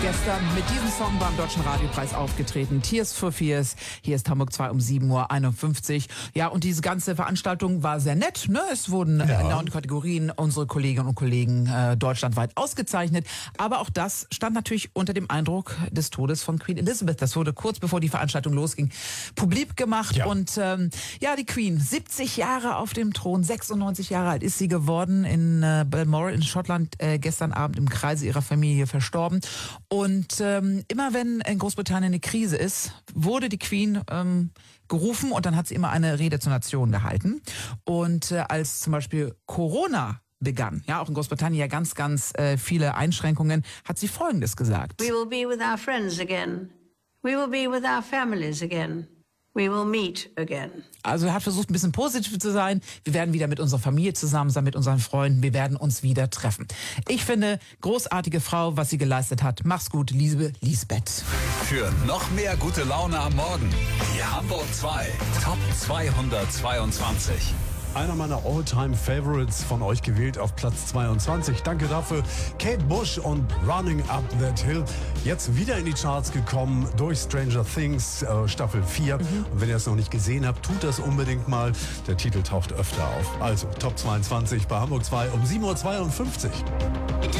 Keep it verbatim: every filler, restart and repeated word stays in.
Gestern mit diesem Song beim Deutschen Radiopreis aufgetreten. Tears for Fears. Hier ist Hamburg zwei um sieben Uhr einundfünfzig. Ja, und diese ganze Veranstaltung war sehr nett. Ne? Es wurden ja. in neun Kategorien unsere Kolleginnen und Kollegen äh, deutschlandweit ausgezeichnet. Aber auch das stand natürlich unter dem Eindruck des Todes von Queen Elizabeth. Das wurde kurz bevor die Veranstaltung losging publik gemacht. Ja. Und ähm, ja, die Queen, siebzig Jahre auf dem Thron, sechsundneunzig Jahre alt ist sie geworden, in äh, Balmoral in Schottland, äh, gestern Abend im Kreise ihrer Familie verstorben. Und ähm, immer wenn in Großbritannien eine Krise ist, wurde die Queen ähm, gerufen und dann hat sie immer eine Rede zur Nation gehalten. Und äh, als zum Beispiel Corona begann, ja auch in Großbritannien ja ganz, ganz äh, viele Einschränkungen, hat sie Folgendes gesagt. We will be with our friends again. We will be with our families again. We will meet again. Also er hat versucht, ein bisschen positiv zu sein. Wir werden wieder mit unserer Familie zusammen sein, mit unseren Freunden. Wir werden uns wieder treffen. Ich finde, großartige Frau, was sie geleistet hat. Mach's gut, liebe Lisbeth. Für noch mehr gute Laune am Morgen, die Hamburg zwei Top zweihundertzweiundzwanzig. Einer meiner All-Time-Favorites von euch gewählt auf Platz zweiundzwanzig. Danke dafür. Kate Bush und Running Up That Hill. Jetzt wieder in die Charts gekommen durch Stranger Things äh, Staffel vier. Mhm. Und wenn ihr es noch nicht gesehen habt, tut das unbedingt mal. Der Titel taucht öfter auf. Also Top zweiundzwanzig bei Hamburg zwei um sieben Uhr zweiundfünfzig.